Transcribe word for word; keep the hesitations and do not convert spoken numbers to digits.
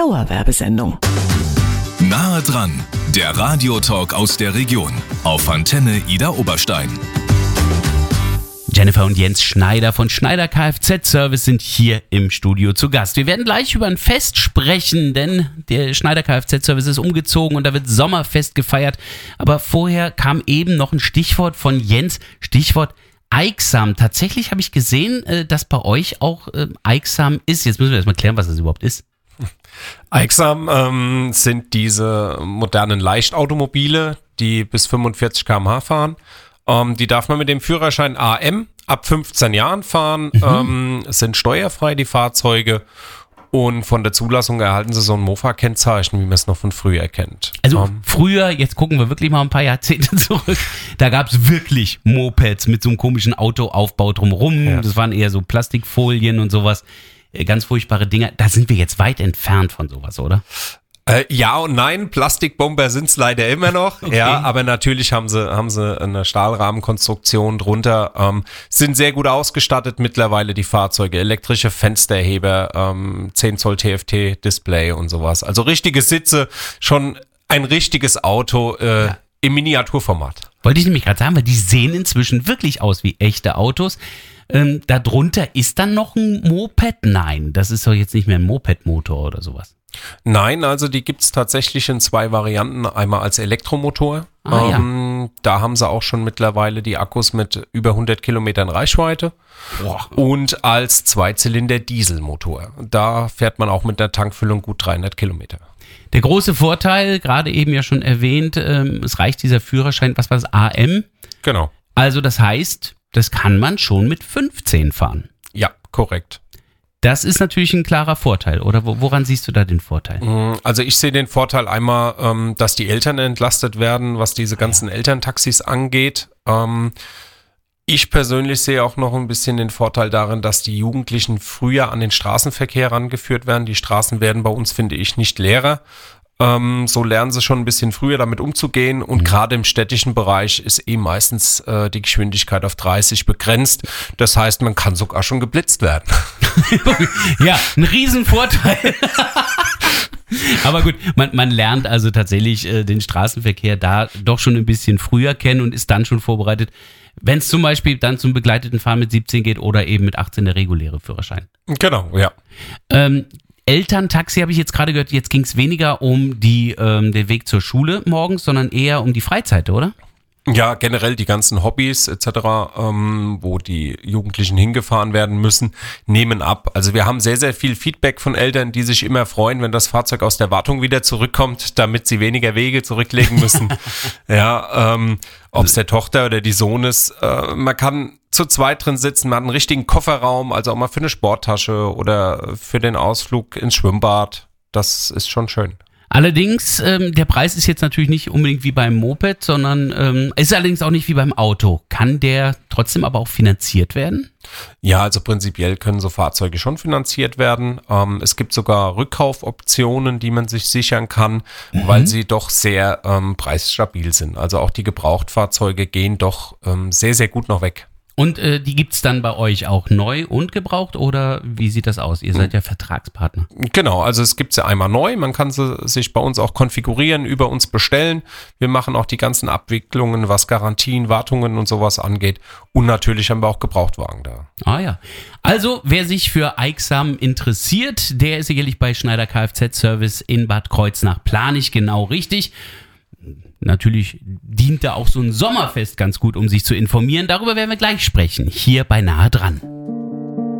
Dauerwerbesendung. Nahe dran, der Radiotalk aus der Region auf Antenne Ida Oberstein. Jennifer und Jens Schneider von Schneider Kfz-Service sind hier im Studio zu Gast. Wir werden gleich über ein Fest sprechen, denn der Schneider Kfz-Service ist umgezogen und da wird Sommerfest gefeiert. Aber vorher kam eben noch ein Stichwort von Jens, Stichwort Eiksam. Tatsächlich habe ich gesehen, dass bei euch auch Eiksam ist. Jetzt müssen wir erstmal klären, was das überhaupt ist. Eiksam ähm, sind diese modernen Leichtautomobile, die bis fünfundvierzig Kilometer pro Stunde fahren. Ähm, die darf man mit dem Führerschein A M ab fünfzehn Jahren fahren, mhm. ähm, sind steuerfrei die Fahrzeuge und von der Zulassung erhalten sie so ein Mofa-Kennzeichen, wie man es noch von früher kennt. Also ähm, früher, jetzt gucken wir wirklich mal ein paar Jahrzehnte zurück, da gab es wirklich Mopeds mit so einem komischen Autoaufbau drumherum, ja. Das waren eher so Plastikfolien und sowas, ganz furchtbare Dinger. Da sind wir jetzt weit entfernt von sowas, oder? Äh, ja und nein, Plastikbomber sind es leider immer noch, okay. Ja, aber natürlich haben sie, haben sie eine Stahlrahmenkonstruktion drunter, ähm, sind sehr gut ausgestattet mittlerweile die Fahrzeuge, elektrische Fensterheber, ähm, zehn Zoll T F T-Display und sowas, also richtige Sitze, schon ein richtiges Auto äh, ja. im Miniaturformat. Wollte ich nämlich gerade sagen, weil die sehen inzwischen wirklich aus wie echte Autos. Ähm, darunter ist dann noch ein Moped? Nein, das ist doch jetzt nicht mehr ein Moped-Motor oder sowas. Nein, also die gibt es tatsächlich in zwei Varianten. Einmal als Elektromotor. Ah, ähm, ja. Da haben sie auch schon mittlerweile die Akkus mit über hundert Kilometern Reichweite. Boah. Und als Zweizylinder-Dieselmotor. Da fährt man auch mit der Tankfüllung gut dreihundert Kilometer. Der große Vorteil, gerade eben ja schon erwähnt, ähm, es reicht dieser Führerschein, was war das, A M? Genau. Also das heißt, das kann man schon mit fünfzehn fahren. Ja, korrekt. Das ist natürlich ein klarer Vorteil, oder woran siehst du da den Vorteil? Also ich sehe den Vorteil einmal, dass die Eltern entlastet werden, was diese ganzen ja. Elterntaxis angeht. Ich persönlich sehe auch noch ein bisschen den Vorteil darin, dass die Jugendlichen früher an den Straßenverkehr rangeführt werden. Die Straßen werden bei uns, finde ich, nicht leerer. Ähm, so lernen sie schon ein bisschen früher damit umzugehen und mhm. gerade im städtischen Bereich ist eh meistens äh, die Geschwindigkeit auf dreißig begrenzt. Das heißt, man kann sogar schon geblitzt werden. Ja, ein Riesenvorteil. Aber gut, man, man lernt also tatsächlich äh, den Straßenverkehr da doch schon ein bisschen früher kennen und ist dann schon vorbereitet, wenn es zum Beispiel dann zum begleiteten Fahren mit siebzehn geht oder eben mit achtzehn der reguläre Führerschein. Genau, ja. Ähm, Elterntaxi habe ich jetzt gerade gehört, jetzt ging es weniger um die, ähm, den Weg zur Schule morgens, sondern eher um die Freizeit, oder? Ja, generell die ganzen Hobbys et cetera, ähm, wo die Jugendlichen hingefahren werden müssen, nehmen ab. Also wir haben sehr, sehr viel Feedback von Eltern, die sich immer freuen, wenn das Fahrzeug aus der Wartung wieder zurückkommt, damit sie weniger Wege zurücklegen müssen. Ja, ähm, ob es der Tochter oder die Sohn ist. Äh, man kann zu zweit drin sitzen, man hat einen richtigen Kofferraum, also auch mal für eine Sporttasche oder für den Ausflug ins Schwimmbad. Das ist schon schön. Allerdings, ähm, der Preis ist jetzt natürlich nicht unbedingt wie beim Moped, sondern ähm, ist allerdings auch nicht wie beim Auto. Kann der trotzdem aber auch finanziert werden? Ja, also prinzipiell können so Fahrzeuge schon finanziert werden. Ähm, es gibt sogar Rückkaufoptionen, die man sich sichern kann, mhm. weil sie doch sehr ähm, preisstabil sind. Also auch die Gebrauchtfahrzeuge gehen doch ähm, sehr, sehr gut noch weg. Und äh, die gibt es dann bei euch auch neu und gebraucht oder wie sieht das aus? Ihr seid ja Vertragspartner. Genau, also es gibt sie einmal neu, man kann sie sich bei uns auch konfigurieren, über uns bestellen. Wir machen auch die ganzen Abwicklungen, was Garantien, Wartungen und sowas angeht. Und natürlich haben wir auch Gebrauchtwagen da. Ah ja, also wer sich für Eiksam interessiert, der ist sicherlich bei Schneider Kfz-Service in Bad Kreuznach-Planich genau richtig. Natürlich dient da auch so ein Sommerfest ganz gut, um sich zu informieren. Darüber werden wir gleich sprechen, hier bei Nahe dran.